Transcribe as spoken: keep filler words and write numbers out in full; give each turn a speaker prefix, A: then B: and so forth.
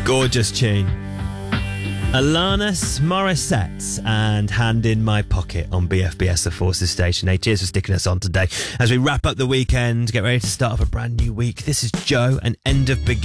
A: Gorgeous tune. Alanis Morissette and Hand in My Pocket on B F B S, the Forces station. Hey, cheers for sticking us on today. As we wrap up the weekend, get ready to start off a brand new week. This is Joe and End of Beginning.